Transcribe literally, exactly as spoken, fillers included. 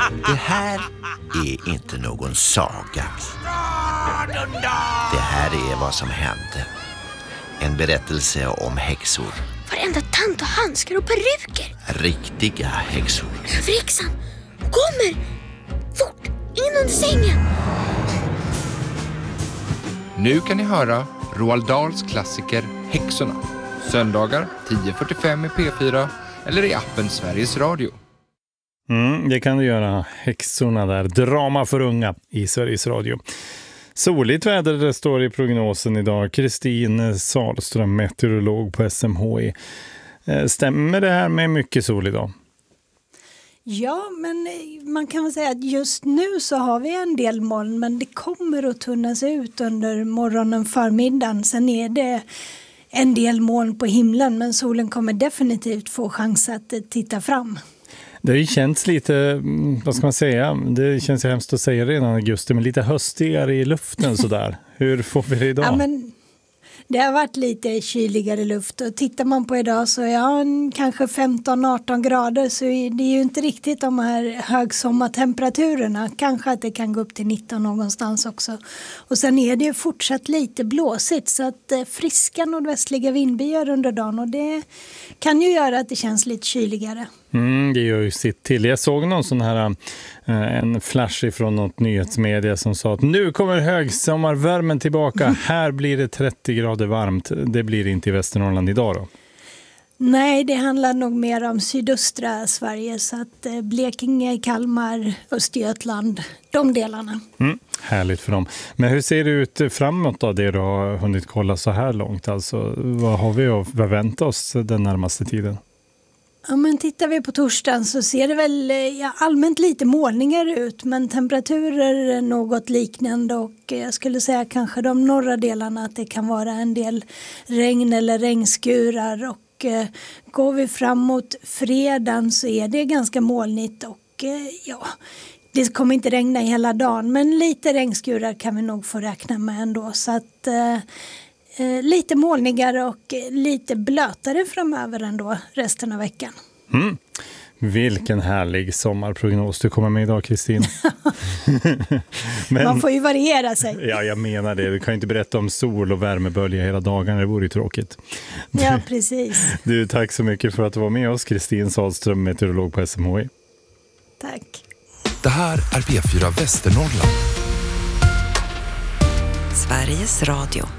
Det här är inte någon saga. Det här är vad som hände. En berättelse om häxor. Varenda tant och handskar och peruker. Riktiga häxor. Överhäxan kommer! Fort, in under sängen! Nu kan ni höra Roald Dahls klassiker Häxorna. Söndagar tio fyrtiofem i P fyra eller i appen Sveriges Radio. Mm, det kan du göra. Häxorna där. Drama för unga i Sveriges Radio. Soligt väder det står i prognosen idag. Kristin Salström, meteorolog på S M H I. Stämmer det här med mycket sol idag? Ja, men man kan väl säga att just nu så har vi en del moln, men det kommer att tunnas ut under morgonen, förmiddagen. Sen är det en del moln på himlen, men solen kommer definitivt få chans att titta fram. Det känns lite, vad ska man säga, det känns ju hemskt att säga redan i augusti, men lite höstigare i luften sådär. Hur får vi det idag? Ja, men det har varit lite kyligare luft och tittar man på idag så är ja, kanske femton arton grader, så det är ju inte riktigt de här högsommartemperaturerna. Kanske att det kan gå upp till nitton någonstans också. Och sen är det ju fortsatt lite blåsigt, så att friska nordvästliga vindbyar under dagen, och det kan ju göra att det känns lite kyligare. Mm, det gör ju sitt till. Jag såg någon sån här eh, en flash ifrån något nyhetsmedia som sa att nu kommer högsommarvärmen tillbaka. Mm. Här blir det trettio grader varmt. Det blir det inte i Västernorrland idag då? Nej, det handlar nog mer om sydöstra Sverige, så att eh, Blekinge, Kalmar, Östergötland, de delarna. Mm, härligt för dem. Men hur ser det ut framåt då, det du har hunnit kolla så här långt? Alltså, vad har vi att förvänta oss den närmaste tiden? Ja, men tittar vi på torsdagen så ser det väl ja, allmänt lite molningar ut, men temperaturer är något liknande, och jag skulle säga kanske de norra delarna att det kan vara en del regn eller regnskurar, och eh, går vi framåt fredagen så är det ganska molnigt, och eh, ja, det kommer inte regna hela dagen, men lite regnskurar kan vi nog få räkna med ändå, så att eh, Eh, lite molnigare och lite blötare framöver ändå resten av veckan. Mm. Vilken härlig sommarprognos du kommer med idag, Kristin. Men, man får ju variera sig. Ja, jag menar det. Du kan ju inte berätta om sol och värmebölja hela dagen. Det vore ju tråkigt. Ja, precis. Du, tack så mycket för att du var med oss. Kristin Salström, meteorolog på S M H I. Tack. Det här är P fyra Västernorrland. Sveriges Radio.